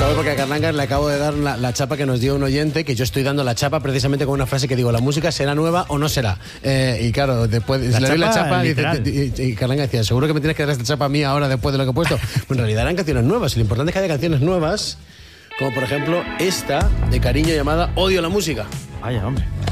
¿Sabes? Porque a Carlanga le acabo de dar la chapa que nos dio un oyente, que yo estoy dando la chapa precisamente con una frase que digo, ¿la música será nueva o no será? Y claro, después le doy la chapa y Carlanga decía, ¿seguro que me tienes que dar esta chapa a mí ahora después de lo que he puesto? Pues en realidad eran canciones nuevas, y lo importante es que haya canciones nuevas, como por ejemplo esta de Cariño llamada Odio la música. Vaya, hombre.